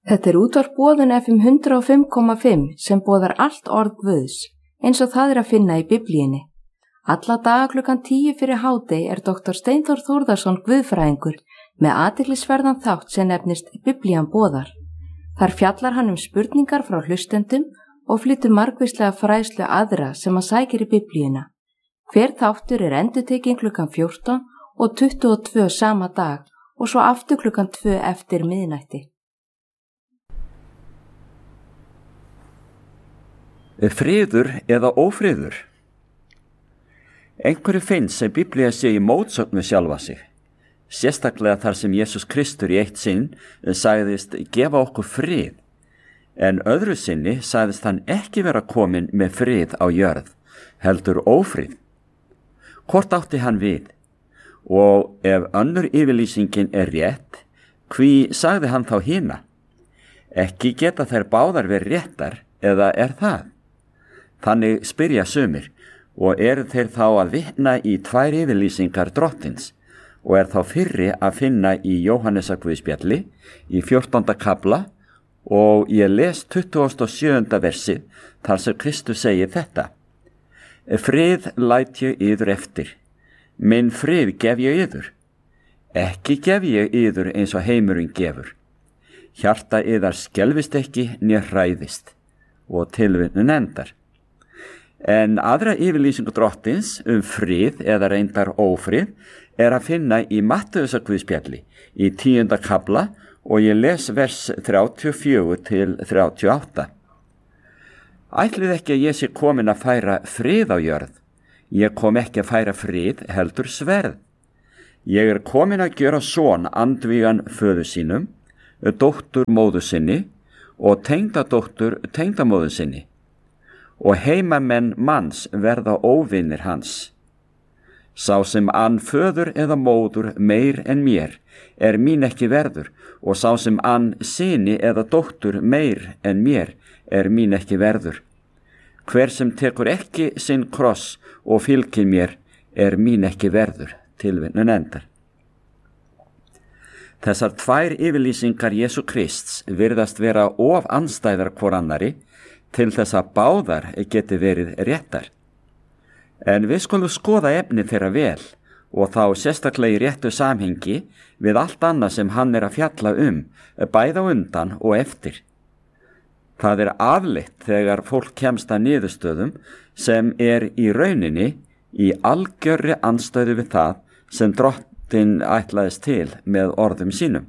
Þetta útvarp Boðun FM 105,5 sem boðar allt orð Guðs, eins og það að finna í Biblíunni. Alla daga klukkan 10 fyrir hádegi Dr. Steinþór Þórðarson guðfræðingur með athyglisverðan þátt sem nefnist Biblían boðar. Þar fjallar hann spurningar frá hlustendum og flytur margvíslega fræðslu aðra sem hann sækir í Biblíuna. Hver þáttur endurtekinn klukkan 14 og 22 sama dag og svo aftur klukkan 2 eftir miðnætti. Friður eða ófriður? Einhverju finnst sem Biblía sé í mótsögn við sjálfa sig. Sérstaklega þar sem Jesús Kristur í eitt sinn sagðist gefa okkur frið, en öðru sinni sagðist hann ekki vera kominn með frið á jörð, heldur ófrið. Hvort átti hann við? Og ef önnur yfirlýsingin rétt, hví sagði hann þá hina? Ekki geta þær báðar verið réttar, eða það? Þannig spyrja sumir, og eru þeir þá að vitna í tvær yfirlýsingar drottins, og þá fyrri að finna í Jóhannesarguðspjalli í 14. kafla, og ég les 27. versið þar sem Kristus segir þetta: Frið læt ég yður eftir, minn frið gef ég yður, ekki gef ég yður eins og heimurinn gefur. Hjarta yðar skelfist ekki né hræðist, og tilvitnun endar. En aðra yfirlýsingu drottins frið eða reyndar ófrið að finna í Mattheusarguðspjalli í 10. kafla, og ég les vers 34 til 38. Ætlið ekki að ég sé komin að færa frið á jörð. Ég kom ekki að færa frið, heldur sverð. Ég komin að gjöra son andvígan föður sínum, dóttur móður sinni og tengdadóttur tengdamóður sinni, og heimamenn manns verða óvinir hans. Sá sem ann föður eða móður meir en mér mín ekki verður, og sá sem ann syni eða dóttur meir en mér mín ekki verður. Hver sem tekur ekki sinn kross og fylgir mér mín ekki verður. Tilvitnun endar. Þessar tvær yfirlýsingar Jesú Krists virðast vera of andstæðar hvor annari til þess að báðar geti verið réttar. En við skulum skoða efni þeirra vel, og þá sérstaklega í réttu samhengi við allt annað sem hann að fjalla bæði á undan og eftir. Það afleitt þegar fólk kemst að niðurstöðum sem í rauninni í algjörri andstöðu við það sem drottinn ætlaðist til með orðum sínum.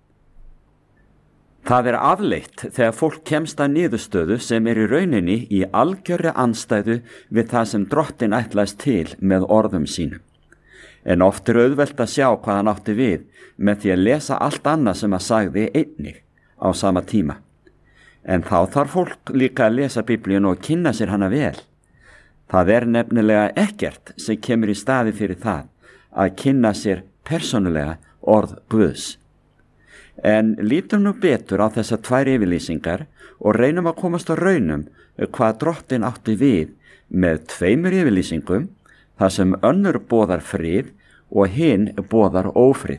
Það afleitt þegar fólk kemst að niðurstöðu sem í rauninni í algjörri andstæðu við það sem drottinn ætlaðist til með orðum sínum. En oft auðvelt að sjá hvað hann átti við með því að lesa allt annað sem hann sagði einnig á sama tíma. En þá þarf fólk líka að lesa Biblíun og kynna sér hana vel. Það nefnilega ekkert sem kemur í staði fyrir það að kynna sér persónulega orð Guðs. En lítum nú betur á þessar tvær yfirlýsingar og reynum að komast á raunum hvað drottinn átti við með tveimur yfirlýsingum, þar sem önnur boðar frið og hinn boðar ófrið.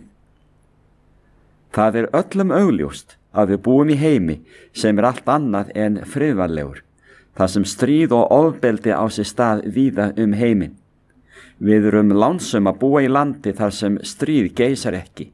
Það öllum augljóst að við búum í heimi sem allt annað en friðvænlegur, þar sem stríð og ofbeldi á sér stað víða heiminn. Við erum lánsöm að búa í landi þar sem stríð geisar ekki.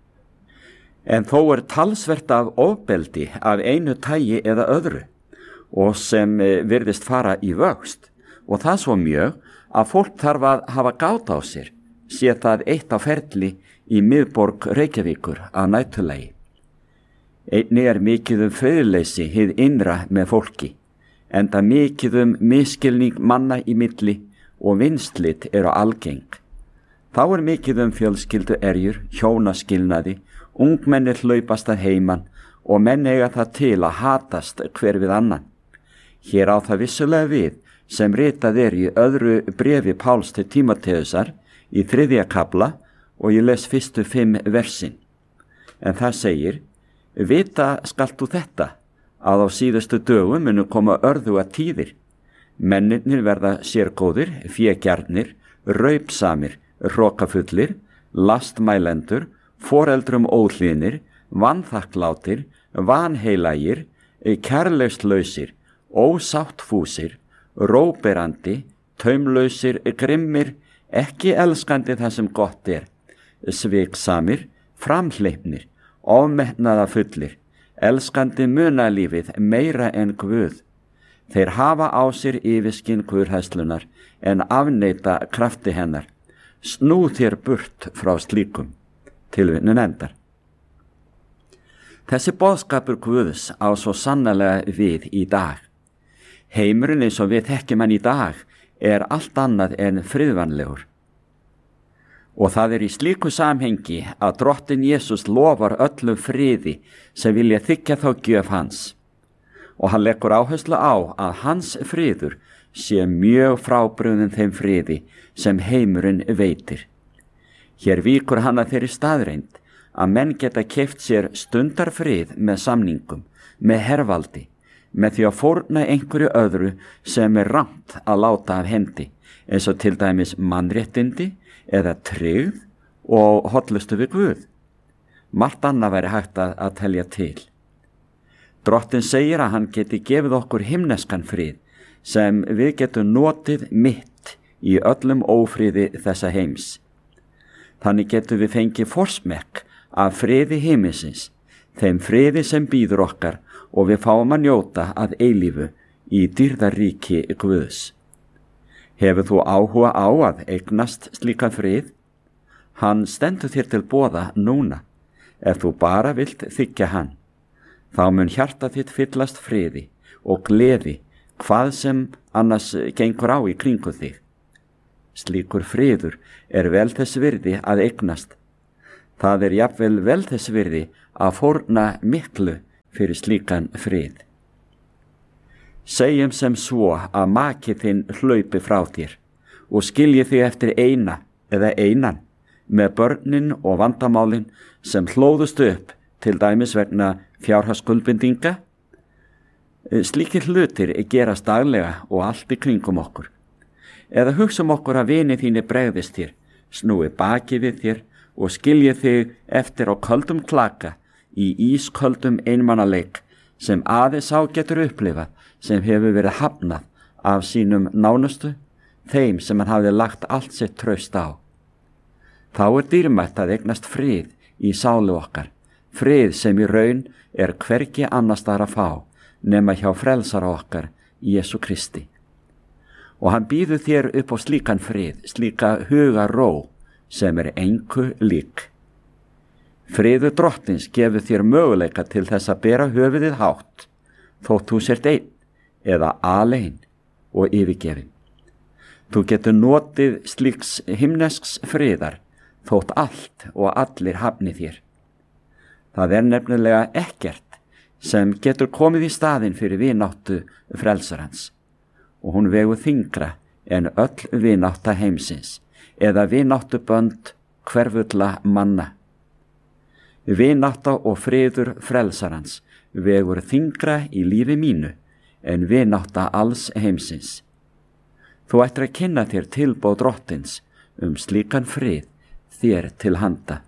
En þó talsvert af ofbeldi af einu tagi eða öðru, og sem virðist fara í vöxt, og það svo mjög að fólk þarf að hafa gát á sér, sé það eitt á ferli í miðborg Reykjavíkur að næturlagi. Einnig mikið friðleysi hið innra með fólki, enda mikið misskilning manna í milli og vinslit algeng. Þá mikið fjölskyldu erjur, hjónaskilnaði, ungmenni hlaupast að heiman og menn eiga það til að hatast hver við annan. Hér á það vissulega við sem ritað í öðru bréfi Páls til Tímóteusar í 3. kafla, og ég les fyrstu 5 versin. En það segir: Vita skalt þú þetta, að á síðustu dögum munu koma örðuga tíðir. Mennirnir verða sérgóðir, fégjarnir, raupsamir, hrokafullir, lastmælendur, foreldrum óhlýðnir, vanþakklátir, vanheilagir, kærleikslausir, ósáttfúsir, róberandi, taumlausir, grimmir, ekki elskandi það sem gott er, sviksamir, framhleypnir, ofmetnaðafullir, elskandi munalífið meira en Guð. Þeir hafa á sér yfirskinn guðhræðslunnar en afneita krafti hennar. Snú þér burt frá slíkum. Tilvitnun endar. Þessi boðskapur Guðs á svo sannarlega við í dag. Heimurinn eins og við þekkjum hann í dag er allt annað en friðvænlegur. Og það er í slíku samhengi að Drottinn Jesús lofar öllum friði sem vilja þiggja þá gjöf hans. Og hann leggur áherslu á að hans friður sé mjög frábrugðinn þeim friði sem heimurinn veitir. Hér víkur hann að þeirri staðreynd að menn geta keypt sér stundarfrið með samningum, með hervaldi, með því að fórna einhverju öðru sem er rangt að láta af hendi, eins og til dæmis mannréttindi eða tryggð og hollustu við Guð. Margt annað væri hægt að telja til. Drottinn segir að hann geti gefið okkur himneskan frið sem við getum notið mitt í öllum ófriði þessa heims. Þannig getum við fengið forsmekk af friði himinsins, þeim friði sem býður okkar og við fáum að njóta að eilífu í dýrðaríki Guðs. Hefur þú áhuga á að eignast slíkan frið? Hann stendur þér til boða núna, ef þú bara vilt þiggja hann. Þá mun hjarta þitt fyllast friði og gleði hvað sem annars gengur á í kringu þig. Slíkur friður er vel þess virði að eignast. Það er jafnvel vel þess virði að fórna miklu fyrir slíkan frið. Segjum sem svo að maki þinn hlaupi frá þér og skilji þig eftir eina eða einan með börnin og vandamálin sem hlóðust upp til dæmis vegna fjárhagsskuldbindinga. Slíkir hlutir gerast daglega og allt í kringum okkur. Eða hugsum okkur að vini þínu bregðist þér, snúi baki við þér og skilji þig eftir á köldum klaka í ísköldum einmannaleik sem aðeins á getur upplifað sem hefur verið hafnað af sínum nánustu, þeim sem hann hafði lagt allt sitt traust á. Þá er dýrmætt að eignast frið í sálu okkar, frið sem í raun er hvergi annars staðar að fá nema hjá frelsara okkar, Jesú Kristi. Og hann býður þér upp á slíkan frið, slíka hugarró sem er engu lík. Friður Drottins gefur þér möguleika til þess að bera höfuðið hátt, þótt þú sért einn eða alein og yfirgefin. Þú getur notið slíks himnesks friðar, þótt allt og allir hafni þér. Það er nefnilega ekkert sem getur komið í staðinn fyrir vináttu frelsarans og hún vegur þyngra en öll vinátta heimsins eða vináttubönd hverfulla manna. Vinátta og friður frelsarans vegur þyngra í lífi mínu en vinátta alls heimsins. Þú ættir að kynna þér tilboð Drottins slíkan frið þér til handa.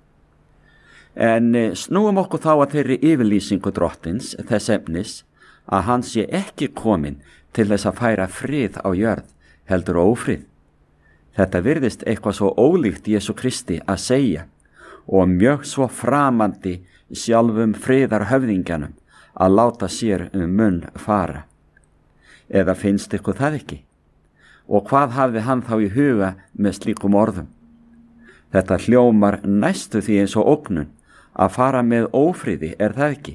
En snúum okkur þá að þeirri yfirlýsingu Drottins þess efnis að hann sé ekki kominn til þess að færa frið á jörð, heldur ófrið. Þetta virðist eitthvað svo ólíkt Jesú Kristi að segja og mjög svo framandi sjálfum friðarhöfðingjanum að láta sér munn fara. Eða finnst ykkur það ekki? Og hvað hafði hann þá í huga með slíkum orðum? Þetta hljómar næstu því eins og ógnun að fara með ófríði, er það ekki?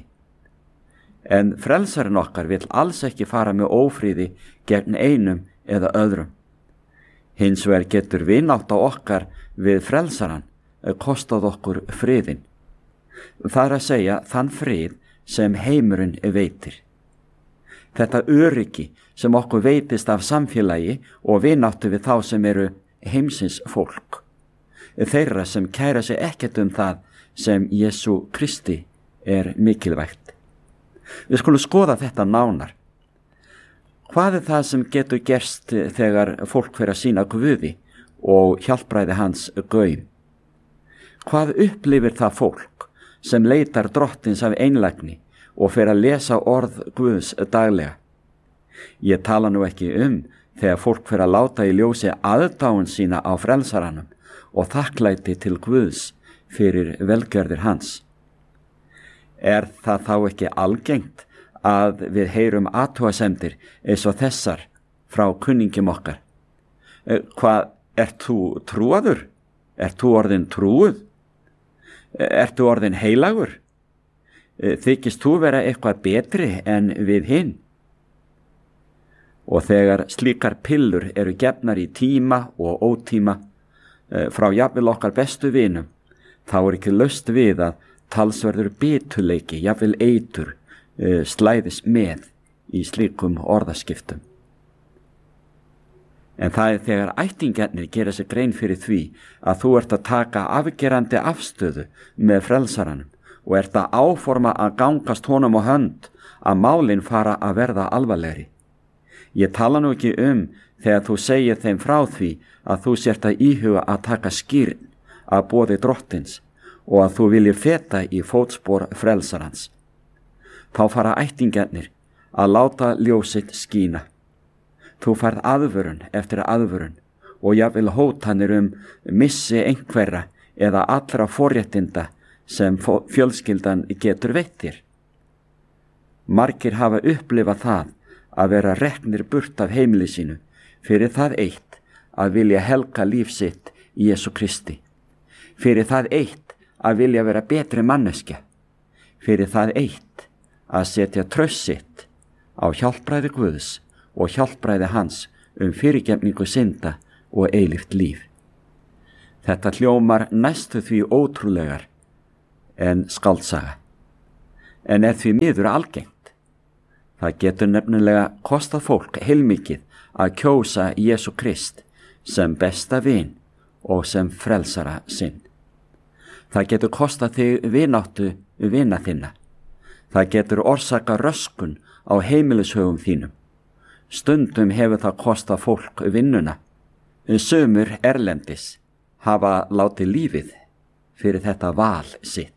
En frelsarinn okkar vill alls ekki fara með ófríði gegn einum eða öðrum. Hins vegar getur vinátta okkar við frelsarann kostað okkur friðin. Það er að segja þann frið sem heimurinn veitir. Þetta öryggi sem okkur veitist af samfélagi og vináttu við þá sem eru heimsins fólk. Þeirra sem kæra sig ekkert það sem Jesú Kristi er mikilvægt. Við skulum skoða þetta nánar. Hvað er það sem getur gerst þegar fólk fer að sýna Guði og hjálpræði hans gaum? Hvað upplifir það fólk sem leitar drottins af einlægni og fer að lesa orð Guðs daglega. Ég tala nú ekki þegar fólk fer að láta í ljósi aðdáun sína á frelsaranum og þakklæti til Guðs fyrir velgjörðir hans. Er það þá ekki algengt að við heyrum athugasemdir eins og þessar frá kunningjum okkar? Hvað, ert þú trúaður? Ert þú orðin trúuð? Ert þú orðin heilagur? Þykist þú vera eitthvað betri en við hinn? Og þegar slíkar pillur eru gefnar í tíma og ótíma frá jafnvel okkar bestu vinum, þá ekki laust við að talsverður bituleiki, jafnvel eitur, slæðis með í slíkum orðaskiptum. En það er þegar ættingjarnir gera sig grein fyrir því að þú ert að taka afgerandi afstöðu með frelsaranum og ert að áforma að gangast honum á hönd að málin fara að verða alvarlegri. Ég tala nú ekki þegar þú segir þeim frá því að þú sért að íhuga að taka skýrn að boði drottins og að þú viljir feta í fótspor frelsarans. Þá fara ættingjarnir að láta ljósitt skína. Þú færð aðvörun eftir aðvörun og jafnvel hótanir missi einhverra eða allra forréttinda sem fjölskyldan getur veitt þér. Margir hafa upplifað það að vera reknir burt af heimili sínu fyrir það eitt að vilja helga líf sitt í Jesú Kristi, fyrir það eitt að vilja vera betri manneskja, fyrir það eitt að setja traust sitt á hjálpræði Guðs og hjálpræði hans fyrirgefningu synda og eilíft líf. Þetta hljómar næstu því ótrúlegar en skáldsaga, en er því miður algengt. Það getur nefnilega kostað fólk heilmikið að kjósa Jesú Krist sem besta vin og sem frelsara sinn. Það getur kostað þig vináttu vina þinna. Það getur orsakað röskun á heimilishögum þínum. Stundum hefur það kostað fólk vinnuna. Sumur erlendis hafa látið lífið fyrir þetta val sitt.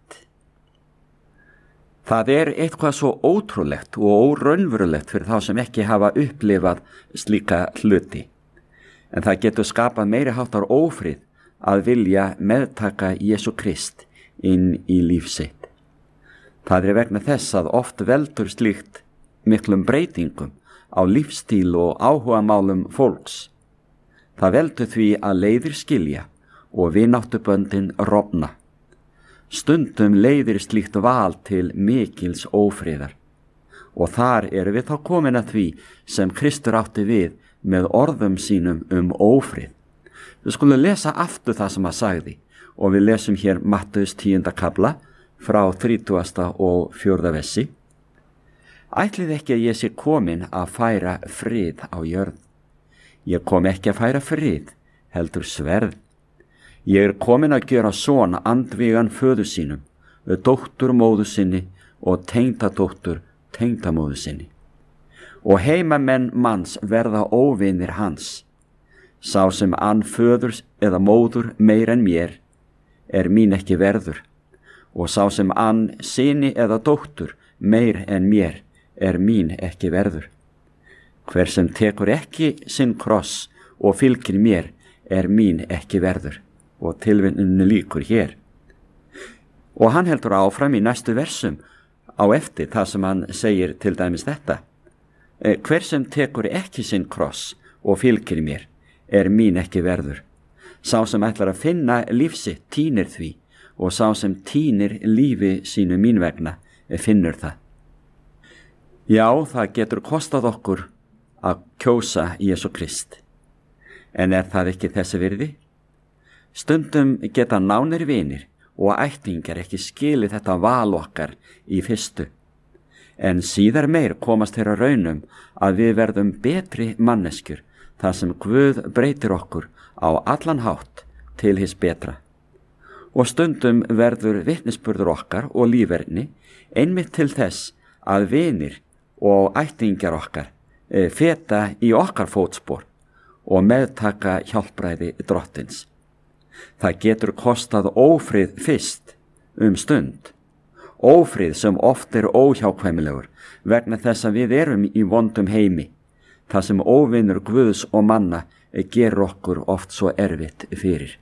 Það er eitthvað svo ótrúlegt og óraunverulegt fyrir þá sem ekki hafa upplifað slíka hluti. En það getur skapað meiri háttar ófrið að vilja meðtaka Jesú Krist inn í líf sitt. Það er vegna þess að oft veldur slíkt miklum breytingum á lífstíl og áhugamálum fólks. Það veldur því að leiðir skilja og vináttuböndin rofna. Stundum leiðir slíkt val til mikils ófriðar og þar erum við þá komin að því sem Kristur átti við með orðum sínum ófrið. Við skulum lesa aftur það sem hann sagði og við lesum hér Mattheus 10. kafla frá 30. og 4. versi. Ætlið ekki að ég sé komin að færa frið á jörð. Ég kom ekki að færa frið, heldur sverð. Ég komin að gjöra son andvígan föður sínum, dóttur móður sinni og tengdadóttur tengdamóður sinni. Og heimamenn manns verða óvinir hans. Sá sem ann föður eða móður meir en mér, mín ekki verður. Og sá sem ann syni eða dóttur meir en mér, mín ekki verður. Hver sem tekur ekki sinn kross og fylgir mér, mín ekki verður. Og tilvinninu líkur hér. Og hann heldur áfram í næstu versum á eftir það sem hann segir til dæmis þetta. Hver sem tekur ekki sinn kross og fylgir mér, mín ekki verður. Sá sem ætlar að finna lífsitt tínir því og sá sem tínir lífi sínu mín vegna finnur það. Já, það getur kostað okkur að kjósa Jesú Krist. En er það ekki þessi virði? Stundum geta nánir vinir og ættingjar ekki skilið þetta val okkar í fyrstu. En síðar meir komast þeirra raunum að við verðum betri manneskjur þar sem Guð breytir okkur á allan hátt til hins betra. Og stundum verður vitnisburður okkar og líferni einmitt til þess að vinir og ættingjar okkar feta í okkar fótspor og meðtaka hjálpræði drottins. Það getur kostað ófrið fyrst stund, ófrið sem oft óhjákvæmilegur vegna þess að við erum í vondum heimi, það sem óvinur Guðs og manna gerur okkur oft svo erfitt fyrir.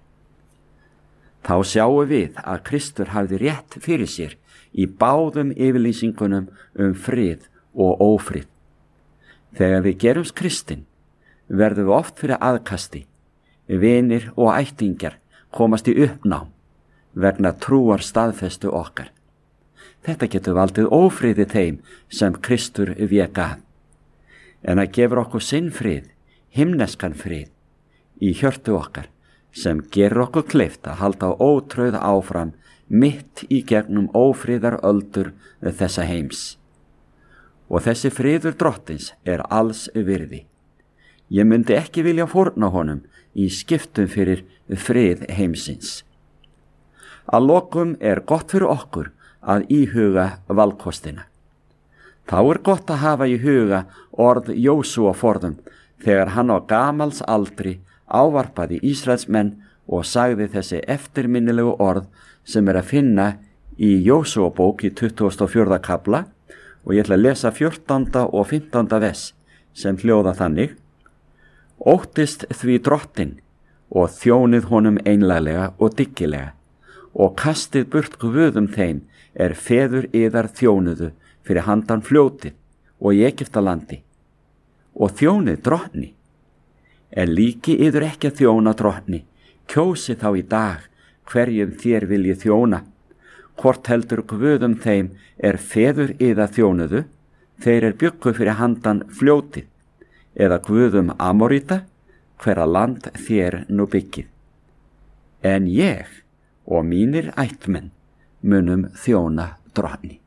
Þá sjáum við að Kristur hafði rétt fyrir sér í báðum yfirlýsingunum frið og ófrið. Þegar við gerumst kristin, verðum við oft fyrir aðkasti, vinir og ættingjar komast í uppnám vegna trúar staðfestu okkar. Þetta getur valdið ófriði þeim sem Kristur vék að. En það gefur okkur sinn frið, himneskan frið, í hjörtu okkar, sem gerur okkur kleift að halda ótrauð áfram mitt í gegnum ófriðar öldur þessa heims. Og þessi friður drottins alls virði. Ég myndi ekki vilja fórna honum í skiptum fyrir frið heimsins. Að lokum gott fyrir okkur að íhuga valkostina. Þá gott að hafa í huga orð Jósúa forðum þegar hann á gamals aldri ávarpaði Ísraelsmenn og sagði þessi eftirminnilegu orð sem að finna í Jósúa bók í 24. kafla, og ég ætla að lesa 14. og 15. vers sem hljóða þannig: Óttist því drottinn og þjónið honum einlæglega og dyggilega, og kastið burt guðum þeim feður yðar þjónuðu fyrir handan fljótið og í Egyptalandi, og þjónið drottni. Líki yður ekki að þjóna drottni, kjósi þá í dag hverjum þér viljið þjóna. Hvort heldur guðum þeim feður yðar þjónuðu, þeir bjuggu fyrir handan fljótið, eða guðum Amoríta, hverra land þér nú byggið. En ég og mínir ættmenn munum þjóna drottni.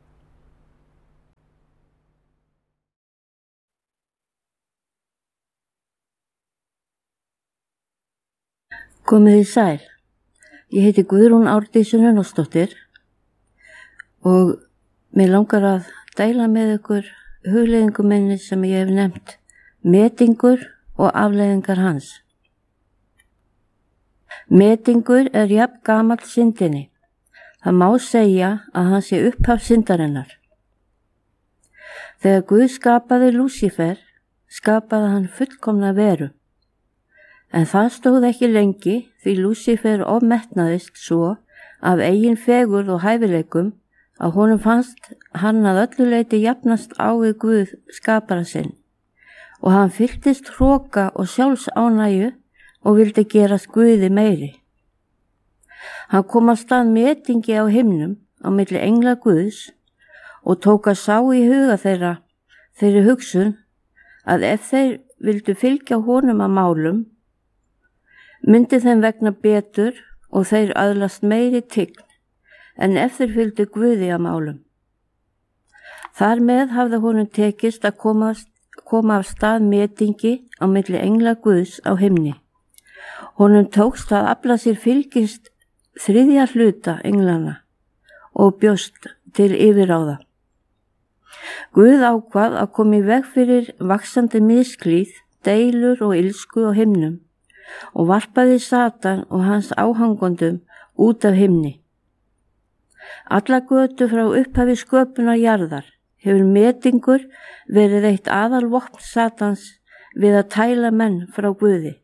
Komið í sæl. Ég heiti Guðrún Árdís Runólfsdóttir og mér langar að deila með ykkur hugleiðingum minni sem ég hef nefnt metingur og afleiðingar hans. Metingur jafn gamall syndinni. Það má segja að hann sé upphaf syndarinnar. Þegar Guð skapaði Lúsífer, skapaði hann fullkomna veru. En það stóð ekki lengi því Lúsífer ofmetnaðist svo af eigin fegurð og hæfileikum að honum fannst hann að öllu leyti jafnast á við Guð skapara sinn, og hann fylltist hroka og sjálfsánægju og vildi gerast Guði meiri. Hann kom af stað metingi á himnum á milli engla Guðs og tók að sá í huga þeirri hugsun að ef þeir vildu fylgja honum að málum, myndi þeim vegna betur og þeir öðlast meiri tign en ef þeir fylgdu Guði að málum. Þar með hafði honum tekist að koma af stað metingi á milli engla Guðs á himni. Honum tókst að afla sér fylgist 3. hluta englana og bjóst til yfirráða. Guð ákvað að koma í veg fyrir vaxandi misklíð, deilur og ilsku á himnum og varpaði Satan og hans áhangondum út af himni. Alla götu frá upphafi sköpunar jarðar hefur metingur verið eitt aðalvopn Satans við að tæla menn frá Guði.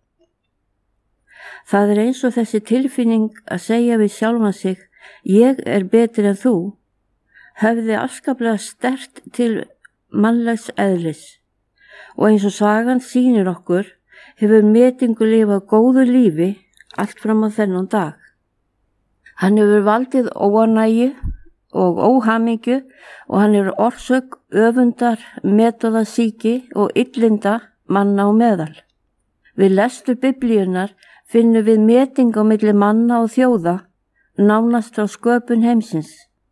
Það eins og þessi tilfinning að segja við sjálfan sig, ég betri en þú, höfði afskaplega sterkt til mannlegs eðlis, og eins og sagan sýnir okkur, hefur metingur lifað góðu lífi allt fram á þennan dag. Hann hefur valdið óánægju og óhamingju og hann hefur orsök öfundar, metóðasýki og illinda manna á meðal. Við lestur Biblíunnar finnum við meting á milli manna og þjóða, nánast frá sköpun heimsins.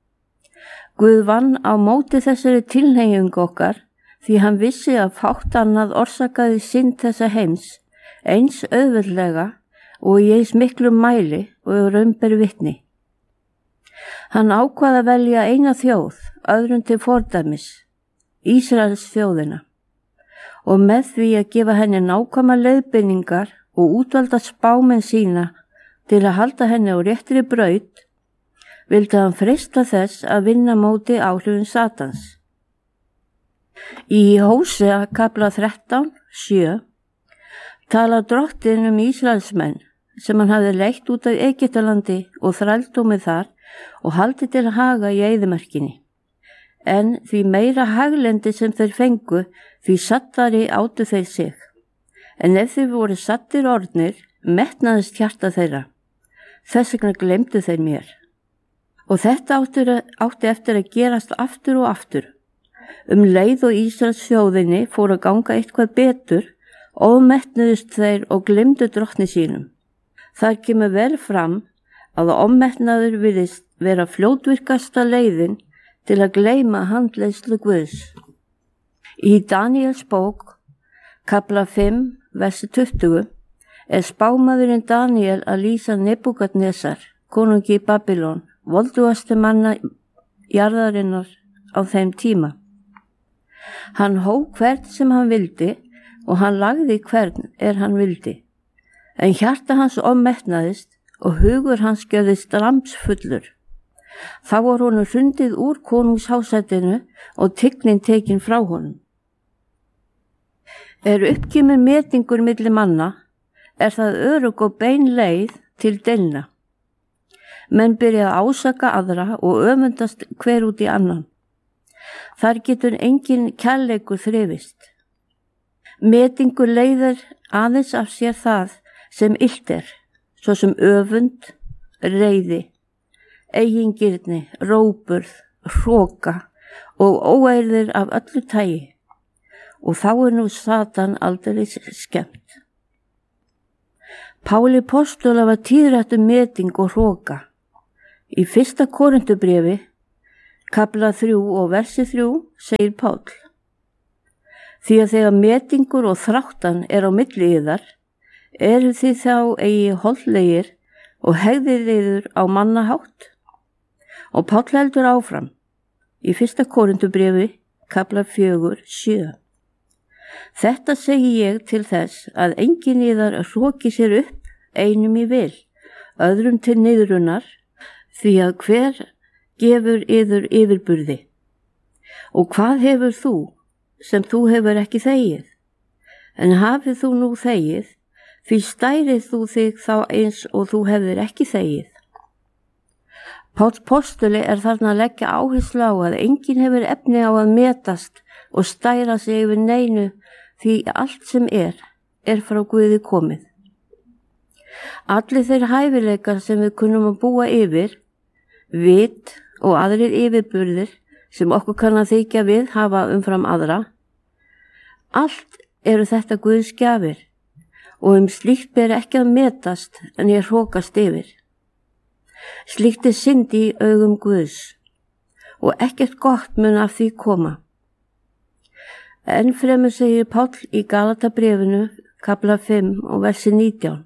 Guð vann á móti þessari tilhneigingu okkar því hann vissi að fátt annað orsakaði synd þessa heims eins auðveldlega og í eins miklu mæli og raun ber vitni. Hann ákvað að velja eina þjóð, öðrum til fordæmis, Ísraels þjóðina, og með því að gefa henni nákvæmar leiðbeiningar og útvalda spámenn sína til að halda henni á réttri braut, vildi hann freista þess að vinna móti áhrifin Satans. Í Hósea kafla 13:7 tala Drottinn Ísraelsmenn sem hann hafði leitt út af Egyptalandi og þrældómi þar og haldið til haga í eyðimerkinni. En því meira haglendi sem þeir fengu, því sattari átu þeir sig. En ef þeir voru sattir orðnir, metnaðist hjarta þeirra. Þess vegna gleymdu þeir mér. Og þetta átti eftir að gerast aftur og aftur. Leið og Ísraels þjóðinni fór að ganga eitthvað betur, ofmetnuðust þeir og gleymdu drottni sínum. Þar kemur vel fram að ofmetnaður virðist vera fljótvirkasta leiðin til að gleyma handleiðslu Guðs. Í Daníels bók, kafla 5, versi 20, spámaðurinn Daníel að lýsa Nebúkadnesar, konungi í Babylon, voldugastu manna jarðarinnar á þeim tíma. Hann hóf hvern sem hann vildi og hann lagði hvern hann vildi. En hjarta hans ofmetnaðist og hugur hans gjörðist ramsfullur. Þá var honum hrundið úr konungshásætinu og tignin tekin frá honum. Uppkemur metingur milli manna, það örugg og bein leið til deilna. Menn byrja að ásaka aðra og öfundast hver út í annan. Þar getur engin kærleikur þrifist. Metingur leiðir aðeins af sér það sem illt svo sem öfund, reiði, eigingirni, róburð, hroka og óeirðir af öllu tagi. Og þá nú Satan aldeilis skemmt. Páli postula var tíðrætt meting og hroka. Í 1. Korintubréfi, kafla 3 og versi 3, segir Páll: Því að þegar metingur og þráttan á milli yðar, eru þið þá eigi holdlegir og hegðið yður á mannahátt? Og Páll heldur áfram í 1. Korintubréfi, kafla 4:7. Þetta segi ég til þess að enginn yðar hroki sér upp einum í vil, öðrum til niðrunar, því að hver gefur yður yfirburði. Og hvað hefur þú sem þú hefur ekki þegið? En hafið þú nú þegið, því stærið þú þig þá eins og þú hefur ekki þegið. Páll postuli þarna að leggja áherslu á að enginn hefur efni á að metast og stæra sig yfir neinu, því allt sem frá Guði komið. Allir þeir hæfileikar sem við kunnum að búa yfir, vit og aðrir yfirburðir sem okkur kann að þykja við hafa umfram aðra, allt þetta Guðs gjafir og slíkt ber ekki að metast en hrókast yfir. Slíkt synd í augum Guðs og ekkert gott mun af því koma. Enn fremur segir Páll í Galatabréfinu, kafla 5 og versi 19: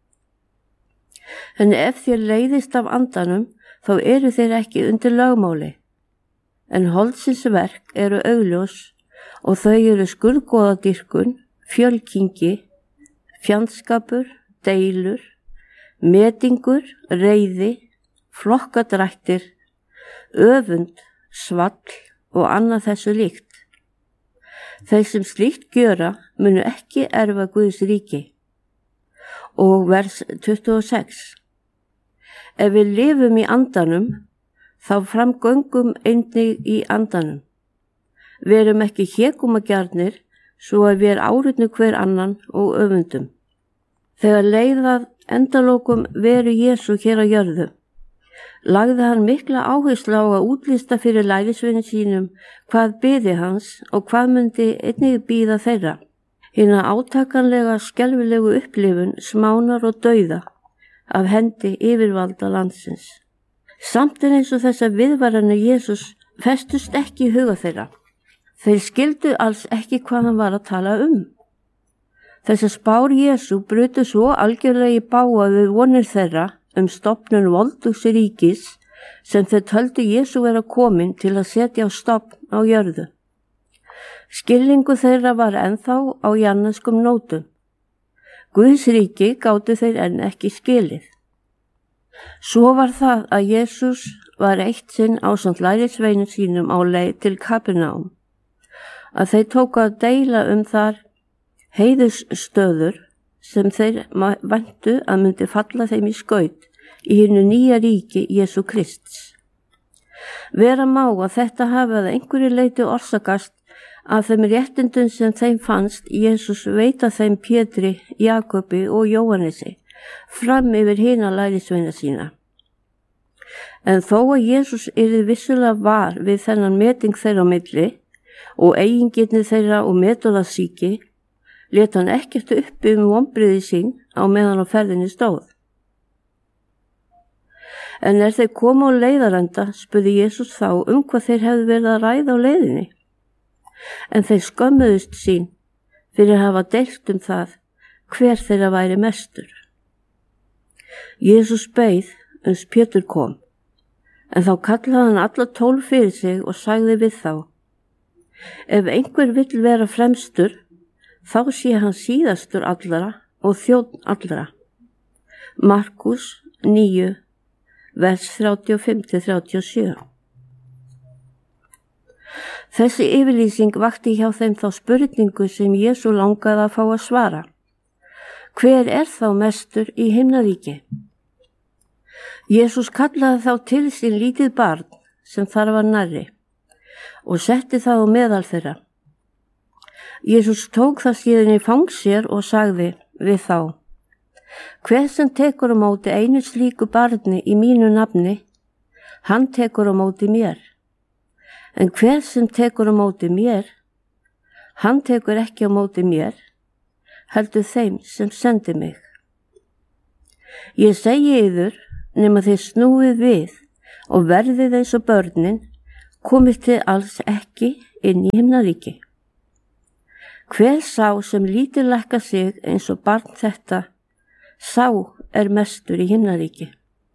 En ef þér leiðist af andanum, þá eru þeir ekki undir lögmáli. En holdsins verk augljós og þau skurðgoðadýrkun, fjölkingi, fjandskapur, deilur, metingur, reiði, flokkadrættir, öfund, svall og annað þessu líkt. Þeir sem slíkt gjöra munu ekki erfa Guðs ríki. Og vers 26: Ef við lifum í andanum, þá framgöngum einnig í andanum. Verum ekki hégómagjarnir, svo að við áritnu hver annan og öfundum. Þegar leið að endalokum veru Jesú hér á jörðu, lagði hann mikla áherslu á að útlista fyrir lærisveinum sínum hvað biði hans og hvað myndi einnig bíða þeirra. Hina átakanlega skelfilegu upplifun smánar og dauða af hendi yfirvalda landsins. Samt eins og þessar viðvaranir Jesús festust ekki í huga þeirra. Þeir skildu alls ekki hvað hann var að tala um. Þessar spár Jesú brutu svo algjörlega í bága við vonir þeirra stofnun voldugs ríkis sem þeir töldu Jesú vera komin til að setja á stofn á jörðu. Skilningu þeirra var ennþá á janneskum nótum. Guðs ríki gátu þeir enn ekki skilið. Svo var það að Jesús var eitt sinn ásamt lærisveinum sínum á leið til Kapernaum, að þeir tóku að deila þar heiðursstöður sem þeir væntu að myndi falla þeim í skaut í hinu nýja ríki Jesú Krists. Vera má að þetta hafi að einhverju leyti orsakast af þeim réttindum sem þeim fannst Jesús veita þeim Pétri, Jakobi og Jóhannesi fram yfir hina lærisveina sína. En þó að Jesús yrði vissulega var við þennan meting þeirra á milli og eigingirni þeirra og metorðasíki, lét hann ekkert uppi vonbrigði sín á meðan á ferðinni stóð. En þeir komu á leiðarenda, spurði Jesús þá hvað þeir hefðu verið að ræða á leiðinni. En þeir skömmuðust sín fyrir að hafa deilt það hver þeirra væri mestur. Jesús beið uns Pétur kom, en þá kallaði hann alla 12 fyrir sig og sagði við þá: Ef einhver vill vera fremstur, þá sé hann síðastur allra og þjónn allra. Markus 9, vers 35-37. Þessi yfirlýsing vakti hjá þeim þá spurningu sem Jesú langaði að fá að svara. Hver þá mestur í himnaríki? Jesús kallaði þá til sín lítið barn sem þar var nærri og setti það á meðal þeirra. Jesús tók það síðan í fang sér og sagði við þá: Hver sem tekur á móti einu slíku barni í mínu nafni, hann tekur á móti mér. En hver sem tekur á móti mér, hann tekur ekki á móti mér, heldur þeim sem sendi mig. Ég segi yður, nema þið snúið við og verðið eins og börnin, komið þið alls ekki inn í himnaríki. Hver sá sem lítillækka sig eins og barn þetta, sá mestur í himnaríki.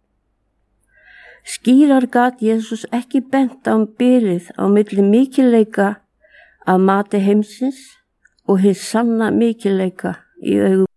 Skýrar gat Jesús ekki bent á bilið á milli mikilleika af mati heimsins og hins sanna mikilleika í augum